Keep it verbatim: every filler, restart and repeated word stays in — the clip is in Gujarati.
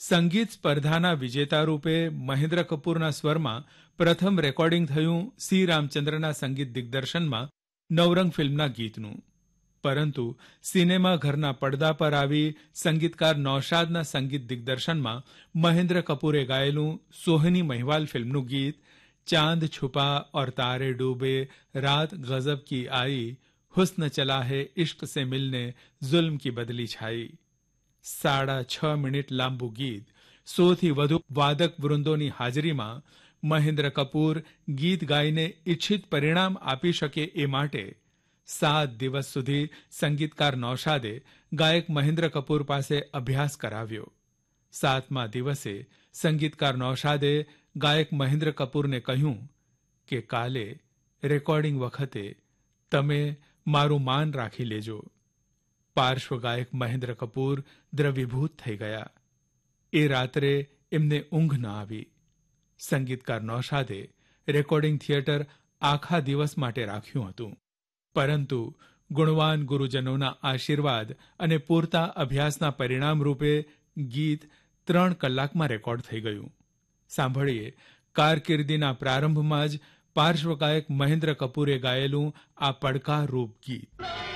સંગીત સ્પર્ધાના વિજેતા રૂપે મહેન્દ્ર કપૂરના સ્વરમાં પ્રથમ રેકોર્ડિંગ થયું સી રામચંદ્રના સંગીત દિગ્દર્શનમાં નવરંગ ફિલ્મના ગીતનું. પરંતુ સિનેમા ઘરના પડદા પર આવી સંગીતકાર નૌશાદના સંગીત દિગ્દર્શનમાં મહેન્દ્ર કપૂરે ગાયેલું સોહની મહિવાલ ફિલ્મનું ગીત ચાંદ છુપા ઓર તારે ડૂબે રાત ગઝબ કી આઈ હુસ્ન ચલા હે ઇશ્ક સે મિલને જુલ્મ કી બદલી છાઈ. સાડા છ મિનિટ લાંબુ ગીત સોથી વધુ વાદક વૃંદોની હાજરીમાં મહેન્દ્ર કપૂર ગીત ગાઈને ઇચ્છિત પરિણામ આપી શકે એ માટે સાત દિવસ સુધી સંગીતકાર નૌશાદે ગાયક મહેન્દ્ર કપૂર પાસે અભ્યાસ કરાવ્યો. સાતમા દિવસે સંગીતકાર નૌશાદે ગાયક મહેન્દ્ર કપૂરને કહ્યું કે કાલે રેકોર્ડિંગ વખતે તમે મારું માન રાખી લેજો. પાર્શ્વ ગાયક મહેન્દ્ર કપૂર દ્રવીભૂત થઈ ગયા. એ રાત્રે એમને ઊંઘ ન આવી. સંગીતકાર નૌશાદે રેકોર્ડિંગ થિયેટર આખા દિવસ માટે રાખ્યું હતું. પરંતુ ગુણવાન ગુરુજનોના આશીર્વાદ અને પૂરતા અભ્યાસના પરિણામ રૂપે ગીત ત્રણ કલાકમાં રેકોર્ડ થઈ ગયું. સાંભળીએ કારકિર્દીના પ્રારંભમાં જ પાર્શ્વ ગાયક મહેન્દ્ર કપૂરે ગાયેલું આ પડકારરૂપ ગીત.